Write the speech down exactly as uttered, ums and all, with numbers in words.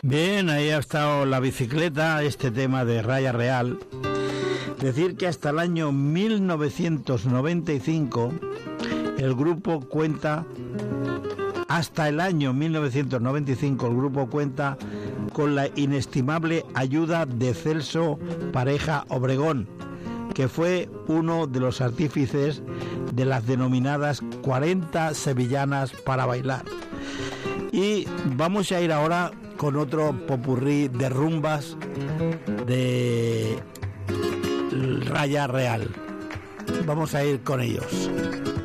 Bien, ahí ha estado La Bicicleta, este tema de Raya Real. Decir que hasta el año mil novecientos noventa y cinco el grupo cuenta, hasta el año mil novecientos noventa y cinco el grupo cuenta con la inestimable ayuda de Celso Pareja Obregón, que fue uno de los artífices de las denominadas cuarenta sevillanas para bailar. Y vamos a ir ahora con otro popurrí de rumbas de Raya Real. Vamos a ir con ellos.